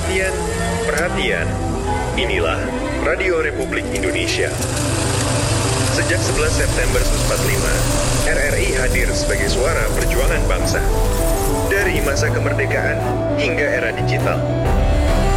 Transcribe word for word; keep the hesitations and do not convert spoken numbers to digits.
Perhatian, perhatian. Inilah Radio Republik Indonesia. Sejak sebelas September seribu sembilan ratus empat puluh lima, R R I hadir sebagai suara perjuangan bangsa. Dari masa kemerdekaan hingga era digital,